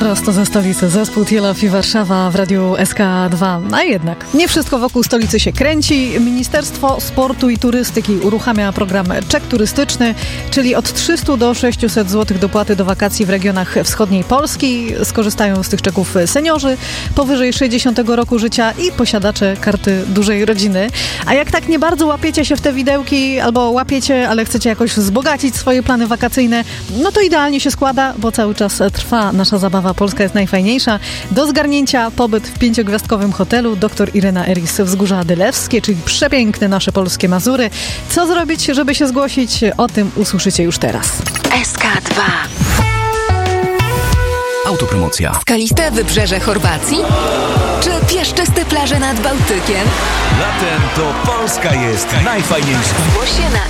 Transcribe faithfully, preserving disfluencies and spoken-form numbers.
Prosto ze stolicy zespół Tielof i Warszawa w Radiu S K dwa. A jednak nie wszystko wokół stolicy się kręci. Ministerstwo Sportu i Turystyki uruchamia program czek turystyczny, czyli od trzysta do sześciuset złotych dopłaty do wakacji w regionach wschodniej Polski. Skorzystają z tych czeków seniorzy powyżej sześćdziesiątego roku życia i posiadacze karty dużej rodziny. A jak tak nie bardzo łapiecie się w te widełki albo łapiecie, ale chcecie jakoś wzbogacić swoje plany wakacyjne, no to idealnie się składa, bo cały czas trwa nasza zabawa Polska jest najfajniejsza. Do zgarnięcia pobyt w pięciogwiazdkowym hotelu dr Irena Eris Wzgórza Dylewskie, czyli przepiękne nasze polskie Mazury. Co zrobić, żeby się zgłosić? O tym usłyszycie już teraz. S K dwa. Autopromocja. Skaliste wybrzeże Chorwacji? Czy piaszczyste plaże nad Bałtykiem? Latem to Polska jest najfajniejsza. Zgłoś się na